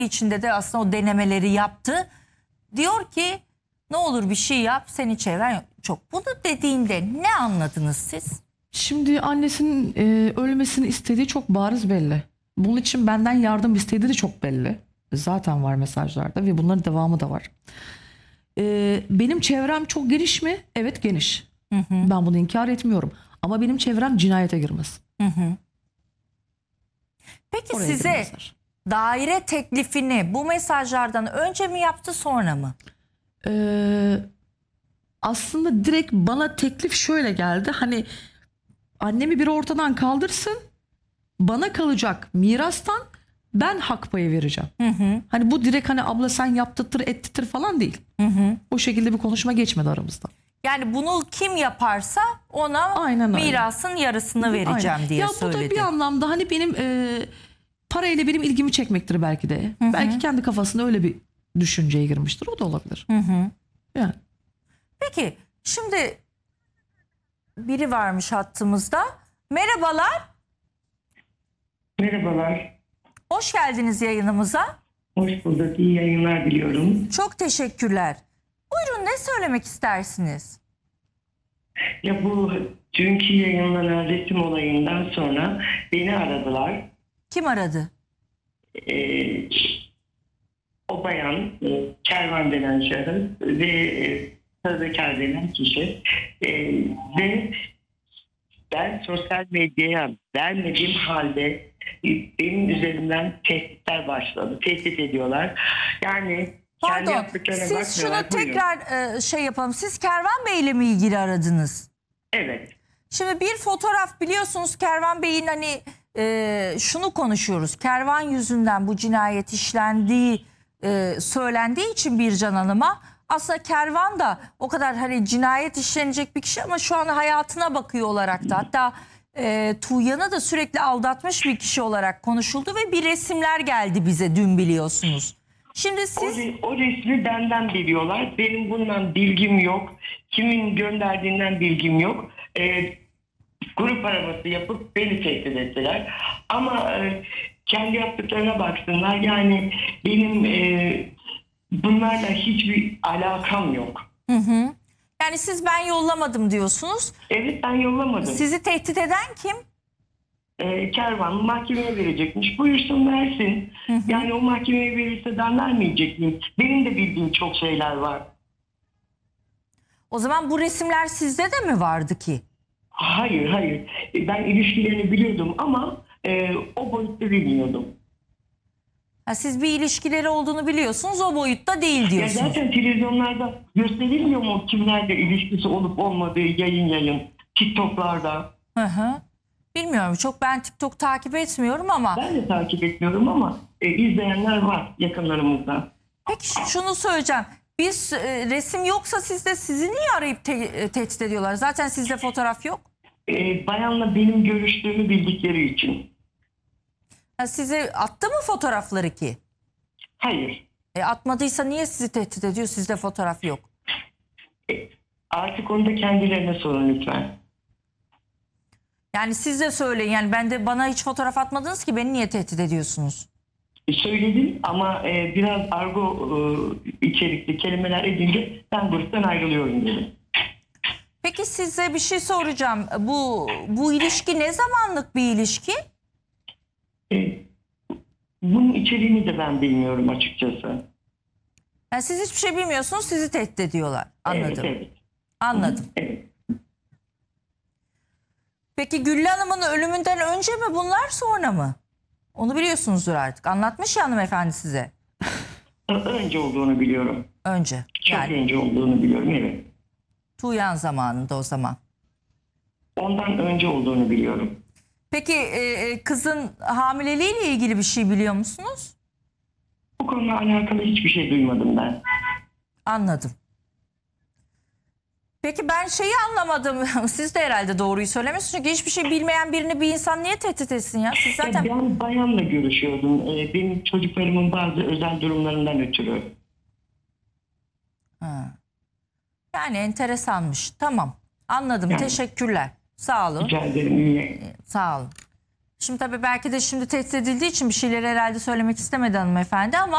içinde de aslında o denemeleri yaptı. Diyor ki ne olur bir şey yap, senin çevren yok. Çok. Bunu dediğinde ne anladınız siz? Şimdi annesinin ölmesini istediği çok bariz belli. Bunun için benden yardım istediği de çok belli. Zaten var mesajlarda ve bunların devamı da var. Benim çevrem çok geniş mi? Evet, geniş. Ben bunu inkar etmiyorum. Ama benim çevrem cinayete girmez. Peki Oraya size girmezler. daire teklifini bu mesajlardan önce mi yaptı, sonra mı? Aslında direkt bana teklif şöyle geldi. Hani annemi bir ortadan kaldırsın, bana kalacak mirastan ben hak payı vereceğim. Hani bu direkt hani abla sen yaptırtır ettirtir falan değil. O şekilde bir konuşma geçmedi aramızda. Yani bunu kim yaparsa ona Aynen öyle. mirasın yarısını vereceğim Aynen. diye ya söyledi. bu da bir anlamda hani benim parayla benim ilgimi çekmektir belki de. Belki kendi kafasında öyle bir düşünceye girmiştir. O da olabilir. Yani. Peki şimdi biri varmış hattımızda. Merhabalar. Merhabalar. Hoş geldiniz yayınımıza. Hoş bulduk. İyi yayınlar diliyorum. Çok teşekkürler. Buyurun, ne söylemek istersiniz? Ya bu dünkü yayınlanan resim olayından sonra beni aradılar. Kim aradı? O bayan, Kervan denen şahıs ve Sazekar denen kişi. Ve ben sosyal medyaya vermediğim halde benim üzerimden tehditler başladı. Tehdit ediyorlar. Yani kendi Pardon, yaptıklarına siz şunu bakmıyorlar. Buyurun. tekrar şey yapalım. Siz Kervan Bey ile mi ilgili aradınız? Evet. Şimdi bir fotoğraf, biliyorsunuz Kervan Bey'in hani şunu konuşuyoruz. Kervan yüzünden bu cinayet işlendiği söylendiği için Bircan Hanım'a, aslında Kervan da o kadar hani cinayet işlenecek bir kişi ama şu an hayatına bakıyor olarak da, hatta Tuğyan'ı da sürekli aldatmış bir kişi olarak konuşuldu ve bir resimler geldi bize dün, biliyorsunuz. Şimdi siz... O resmi benden biliyorlar. Benim bundan bilgim yok. Kimin gönderdiğinden bilgim yok. Grup arabası yapıp beni tehdit ettiler. Ama kendi yaptıklarına baksınlar. Yani benim bunlarla hiçbir alakam yok. Yani siz ben yollamadım diyorsunuz. Evet, ben yollamadım. Sizi tehdit eden kim? Kervan mahkemeye verecekmiş. Buyursun versin. Yani o mahkemeye verirse ben vermeyecek miyim? Benim de bildiğim çok şeyler var. O zaman bu resimler sizde de mi vardı ki? Hayır. Ben ilişkilerini biliyordum ama o boyutta bilmiyordum. Ha, siz bir ilişkileri olduğunu biliyorsunuz, o boyutta değil Ya diyorsunuz. zaten televizyonlarda gösterilmiyor mu kimlerle ilişkisi olup olmadığı yayın TikTok'larda. Bilmiyorum, çok ben TikTok takip etmiyorum ama. Ben de takip etmiyorum ama izleyenler var yakınlarımızda. Peki şunu söyleyeceğim. Bir resim yoksa sizde, sizi niye arayıp tehdit ediyorlar? Zaten sizde fotoğraf yok. Bayanla benim görüştüğümü bildikleri için. Ha, size attı mı fotoğrafları ki? Hayır. Atmadıysa niye sizi tehdit ediyor? Sizde fotoğraf yok. Artık onu da kendilerine sorun lütfen. Yani siz de söyleyin. Yani bana hiç fotoğraf atmadınız ki, beni niye tehdit ediyorsunuz? Söyledim ama biraz argo içerikli kelimeler edince ben gruptan ayrılıyorum dedim. Peki size bir şey soracağım. Bu ilişki ne zamanlık bir ilişki? Bunun içeriğini de ben bilmiyorum açıkçası. Yani siz hiçbir şey bilmiyorsunuz, sizi tehdit ediyorlar. Anladım. Evet. Anladım. Evet. Peki Güllü Hanım'ın ölümünden önce mi bunlar, sonra mı? Onu biliyorsunuzdur artık. Anlatmış ya hanımefendi size. Önce olduğunu biliyorum. Önce. Çok Yani önce olduğunu biliyorum, evet. Tuğyan zamanında o zaman. Ondan önce olduğunu biliyorum. Peki kızın hamileliğiyle ilgili bir şey biliyor musunuz? Bu konuyla alakalı hiçbir şey duymadım ben. Anladım. Peki ben şeyi anlamadım. Siz de herhalde doğruyu söylemiyorsunuz. Çünkü hiçbir şey bilmeyen birini bir insan niye tehdit etsin ya? Siz zaten... Ben bayanla görüşüyordum. Benim çocuklarımın bazı özel durumlarından ötürü. Yani enteresanmış. Tamam. Anladım. Yani, teşekkürler. Sağ olun. rica ederim. İyi. Sağ olun. Şimdi tabii belki de şimdi tehdit edildiği için bir şeyleri herhalde söylemek istemedi hanımefendi ama